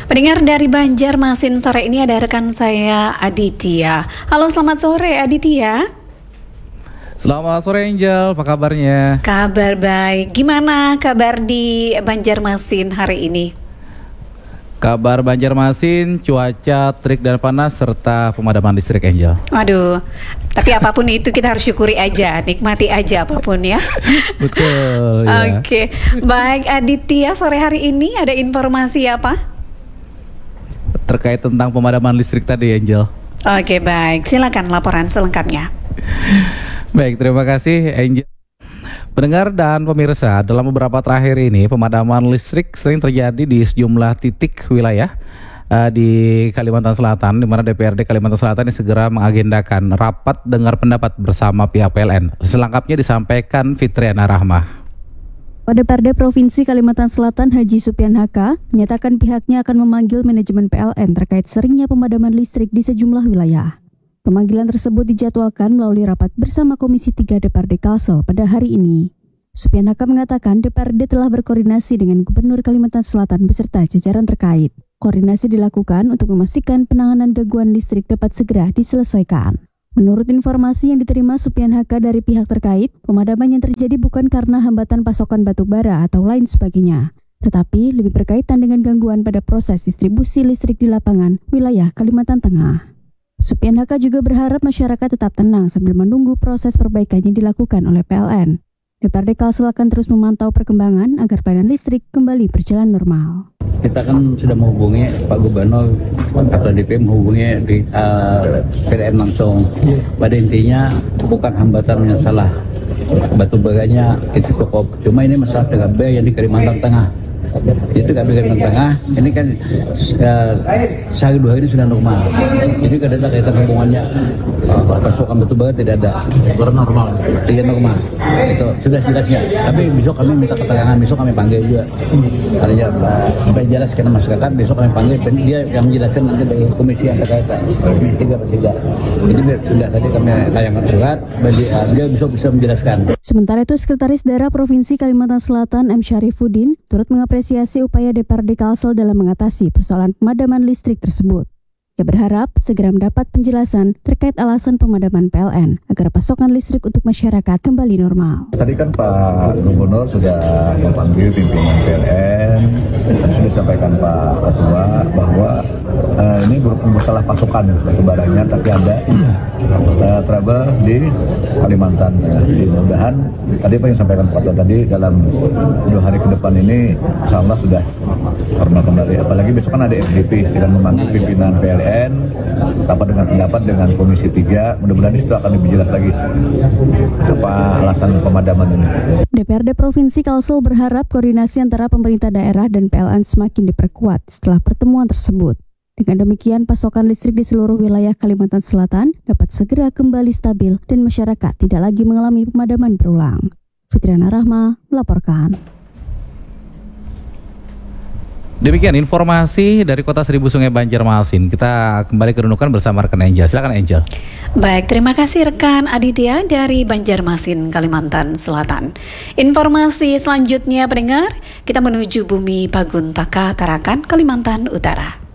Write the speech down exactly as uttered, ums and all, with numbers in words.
Pendengar dari Banjarmasin sore ini ada rekan saya Aditya. Halo, selamat sore Aditya. Selamat sore Angel, apa kabarnya? Kabar baik. Gimana kabar di Banjarmasin hari ini? Kabar Banjarmasin, cuaca terik dan panas serta pemadaman listrik Angel. Waduh, tapi apapun itu kita harus syukuri aja, nikmati aja apapun ya. Betul ya. Oke, baik Aditya, sore hari ini ada informasi apa? Terkait tentang pemadaman listrik tadi Angel. Oke baik, silakan laporan selengkapnya. Baik, terima kasih Angel. Pendengar dan pemirsa, dalam beberapa terakhir ini pemadaman listrik sering terjadi di sejumlah titik wilayah uh, di Kalimantan Selatan, di mana D P R D Kalimantan Selatan ini segera mengagendakan rapat dengar pendapat bersama pihak P L N. Selengkapnya disampaikan Fitriana Rahmah. D P R D Provinsi Kalimantan Selatan Haji Supian Haka menyatakan pihaknya akan memanggil manajemen P L N terkait seringnya pemadaman listrik di sejumlah wilayah. Pemanggilan tersebut dijadwalkan melalui rapat bersama Komisi tiga D P R D Kalsel pada hari ini. Supian Haka mengatakan D P R D telah berkoordinasi dengan Gubernur Kalimantan Selatan beserta jajaran terkait. Koordinasi dilakukan untuk memastikan penanganan gangguan listrik dapat segera diselesaikan. Menurut informasi yang diterima Supian Haka dari pihak terkait, pemadaman yang terjadi bukan karena hambatan pasokan batu bara atau lain sebagainya, tetapi lebih berkaitan dengan gangguan pada proses distribusi listrik di lapangan wilayah Kalimantan Tengah. Supian Haka juga berharap masyarakat tetap tenang sambil menunggu proses perbaikan yang dilakukan oleh P L N. D P R D Kalsel akan terus memantau perkembangan agar pelayanan listrik kembali berjalan normal. Kita kan sudah menghubungi Pak Gubernur atau D P menghubungi di uh, P L N langsung. Pada intinya bukan hambatan yang salah batu baranya itu cukup. Cuma ini masalah T K B yang di Kalimantan Tengah. Itu T K B Kalimantan Tengah. Ini kan uh, sehari dua hari sudah normal. Jadi tidak ada kaitan hubungannya uh, pasokan batu bara tidak ada. Baru normal. Tidak normal. Itu sudah jelasnya. Tapi besok kami minta keterangan, besok kami panggil juga. Artinya supaya jelas karena masyarakat, besok kami panggil dia yang menjelaskan nanti dari komisi yang terkait. Komisi tiga pasti tidak. Jadi sudah tadi kami tayangkan surat, uh, dia besok bisa menjelaskan. Sementara itu Sekretaris Daerah Provinsi Kalimantan Selatan M. Syarifuddin turut mengapresiasi upaya D P R D Kalsel dalam mengatasi persoalan pemadaman listrik tersebut. Ia berharap segera mendapat penjelasan terkait alasan pemadaman P L N agar pasokan listrik untuk masyarakat kembali normal. Tadi kan Pak Gubernur sudah memanggil pimpinan P L N dan sudah sampaikan Pak Ketua bahwa uh, ini bukan masalah pasokan batu baranya, tapi ada uh, trouble di Kalimantan. Ya. Mudah-mudahan tadi apa yang disampaikan Pak Ketua tadi dalam dua hari ke depan ini insya Allah sudah normal kembali. Apalagi besok kan ada F D P dengan memanggil pimpinan P L N dapat dengan pendapat dengan Komisi tiga, mudah-mudahan itu akan lebih jelas lagi apa alasan pemadaman ini. D P R D Provinsi Kalsel berharap koordinasi antara pemerintah daerah dan P L N semakin diperkuat setelah pertemuan tersebut. Dengan demikian, pasokan listrik di seluruh wilayah Kalimantan Selatan dapat segera kembali stabil dan masyarakat tidak lagi mengalami pemadaman berulang. Fitriana Rahma melaporkan. Demikian informasi dari Kota Seribu Sungai Banjarmasin. Kita kembali ke Nunukan bersama rekan Angel. Silakan Angel. Baik, terima kasih rekan Aditya dari Banjarmasin, Kalimantan Selatan. Informasi selanjutnya pendengar, kita menuju Bumi Paguntaka, Tarakan, Kalimantan Utara.